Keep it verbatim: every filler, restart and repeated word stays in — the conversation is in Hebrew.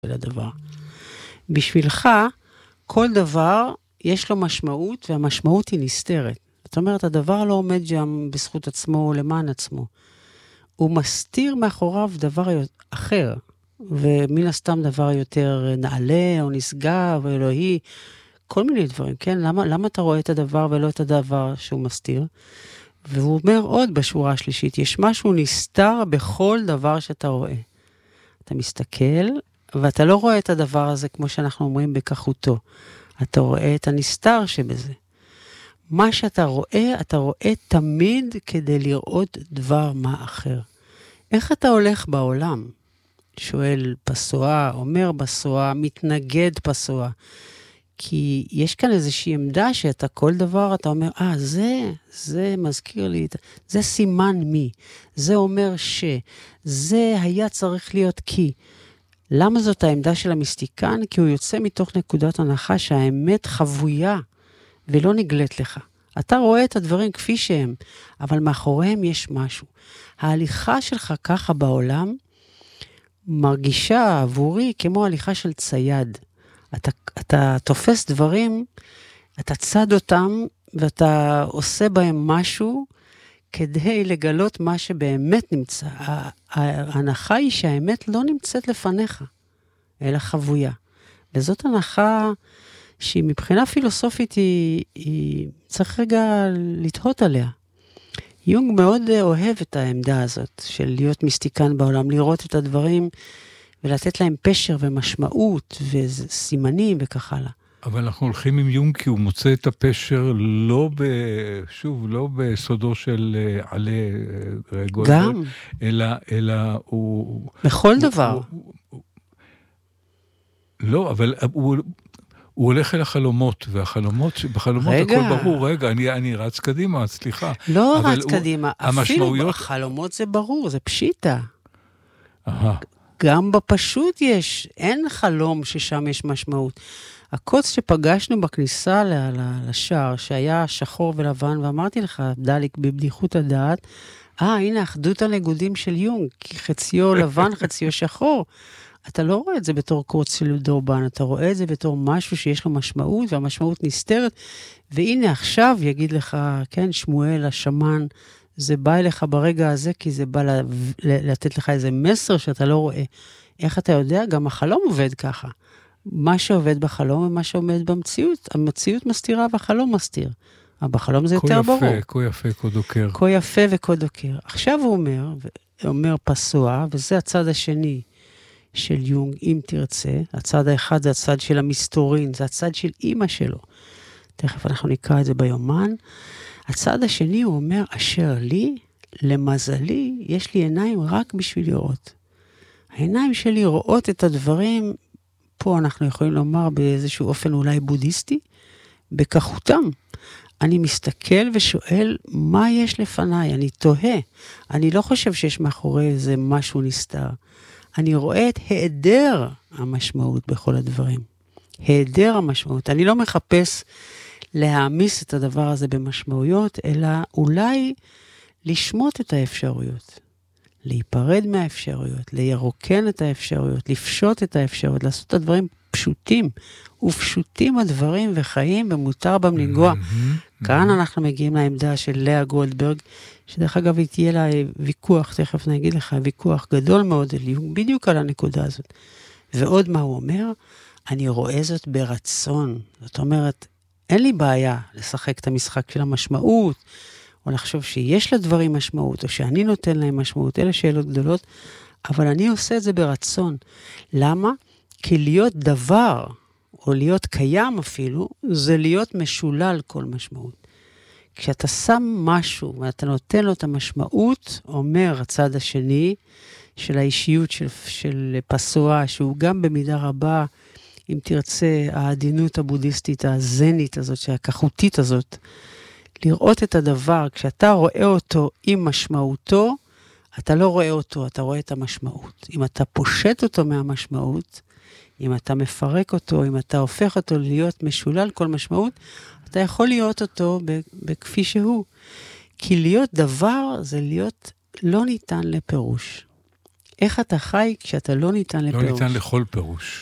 לדבר. בשבילך, כל דבר יש לו משמעות, והמשמעות היא נסתרת. זאת אומרת, הדבר לא עומד שם בזכות עצמו או למען עצמו. הוא מסתיר מאחוריו דבר אחר, ומן הסתם דבר יותר נעלה או נשגב או אלוהי, כל מיני דברים, כן? למה, למה אתה רואה את הדבר ולא את הדבר שהוא מסתיר? והוא אומר עוד בשורה השלישית, יש משהו נסתר בכל דבר שאתה רואה. אתה מסתכל, ואתה לא רואה את הדבר הזה כמו שאנחנו אומרים בכחותו. אתה רואה את הנסתר שבזה. מה שאתה רואה, אתה רואה תמיד כדי לראות דבר מה אחר. איך אתה הולך בעולם? שואל פסואה, אומר פסואה, מתנגד פסואה. כי יש כאן איזושהי עמדה שאתה כל דבר, אתה אומר, אה, זה, זה מזכיר לי, זה סימן מי, זה אומר ש, זה היה צריך כי. כי. למה זאת העמדה של המיסטיקן? כי הוא יוצא מתוך נקודת הנחה שהאמת חבויה ולא נגלית לך. אתה רואה את הדברים כפי שהם, אבל מאחוריהם יש משהו. ההליכה שלך ככה בעולם מרגישה עבורי כמו הליכה של צייד. אתה, אתה תופס דברים, אתה צד אותם, ואתה עושה בהם משהו, כדי לגלות מה שבאמת נמצא. ההנחה היא שהאמת לא נמצאת לפניך, אלא חבויה. וזאת הנחה שהיא מבחינה פילוסופית, היא, היא צריך רגע לתהות עליה. יונג מאוד אוהב את העמדה הזאת, של להיות מיסטיקן בעולם, לראות את הדברים, ולתת להם פשר ומשמעות, וסימנים וכך הלאה. אבל אנחנו הולכים עם יונג, כי הוא מוצא את הפשר לא ב... שוב, לא בסודו של עלה גולדברג, גם. אלא, אלא הוא... בכל הוא, דבר. הוא, הוא, הוא, לא, אבל הוא... הוא הולך אל החלומות, והחלומות, בחלומות רגע. הכל ברור, רגע, אני, אני רץ קדימה, סליחה. לא רץ הוא, קדימה, המשמעויות... אפילו בחלומות זה ברור, זה פשיטה. אהה. גם בפשוט יש, אין חלום ששם יש משמעות. הקוץ שפגשנו בכניסה לשער, שהיה שחור ולבן, ואמרתי לך, דליק, בבדיחות הדעת, אה, הנה, אחדות הנגודים של יונג, כי חציו לבן, חציו שחור. אתה לא רואה את זה בתור קוץ של דורבן, אתה רואה את זה בתור משהו שיש לו משמעות, והמשמעות נסתרת, והנה עכשיו יגיד לך, כן, שמואל, השמן, זה בא אליך ברגע הזה, כי זה בא לתת לך איזה מסר שאתה לא רואה. איך אתה יודע? גם החלום עובד ככה. מה שעובד בחלום ומה שעומד במציאות. המציאות מסתירה והחלום מסתיר. אבל בחלום זה יותר ברור. כה יפה, כה יפה, כה דוקר. כה יפה וכה דוקר. עכשיו הוא אומר, אומר פסואה, וזה הצד השני של יונג, אם תרצה. הצד האחד זה הצד של המסתורין, זה הצד של אמא שלו. תכף אנחנו נקרא את זה ביומן. הצד השני הוא אומר, אשר לי, למזלי, יש לי עיניים רק בשביל לראות. העיניים שלי רואות את הדברים, פה אנחנו יכולים לומר באיזשהו אופן אולי בודהיסטי, בכחותם. אני מסתכל ושואל, מה יש לפניי? אני תוהה. אני לא חושב שיש מאחורי איזה משהו נסתר. אני רואה את היעדר המשמעות בכל הדברים. היעדר המשמעות. אני לא מחפש להעמיס את הדבר הזה במשמעויות, אלא אולי לשמוט את האפשרויות. להיפרד מהאפשרויות, לירוקן את האפשרויות, לפשוט את האפשרויות, לעשות את הדברים פשוטים, ופשוטים הדברים וחיים, ומותר בם לנגוע. כאן אנחנו מגיעים לעמדה של לאה גולדברג, שדרך אגב היא תהיה לה ויכוח, תכף נגיד לך, ויכוח גדול מאוד, בדיוק על הנקודה הזאת. ועוד מה הוא אומר? אני רואה זאת ברצון. זאת אומרת, אין לי בעיה לשחק את המשחק של המשמעות, או לחשוב שיש לדברים משמעות, או שאני נותן להם משמעות, אלה שאלות גדולות, אבל אני עושה את זה ברצון. למה? כי להיות דבר, או להיות קיים אפילו, זה להיות משולל כל משמעות. כשאתה שם משהו, ואתה נותן לו את המשמעות, אומר הצד השני, של האישיות של, של פסואה, שהוא גם במידה רבה, אם תרצה, העדינות הבודהיסטית, הזנית הזאת, שהכחותית הזאת, לראות את הדבר, כשאתה רואה אותו עם משמעותו, אתה לא רואה אותו, אתה רואה את המשמעות. אם אתה פושט אותו מהמשמעות, אם אתה מפרק אותו, אם אתה הופך אותו להיות משולל כל משמעות, אתה יכול להיות אותו בכפי שהוא. כי להיות דבר זה להיות לא ניתן לפירוש. איך אתה חי כשאתה לא ניתן לפירוש. לא ניתן לכל פירוש.